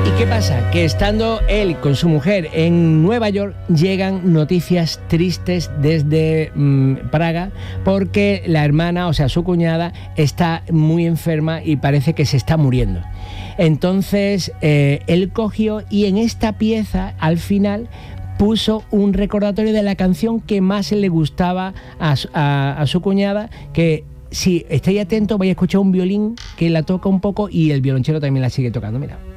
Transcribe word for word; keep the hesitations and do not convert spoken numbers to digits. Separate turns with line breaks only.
¿Y qué pasa? Que estando él con su mujer en Nueva York, llegan noticias tristes desde mmm, Praga, porque la hermana, o sea, su cuñada, está muy enferma y parece que se está muriendo. Entonces, eh, él cogió y en esta pieza, al final, puso un recordatorio de la canción que más le gustaba a, a, a su cuñada, que si estáis atentos vais a escuchar un violín que la toca un poco y el violonchelo también la sigue tocando, mira.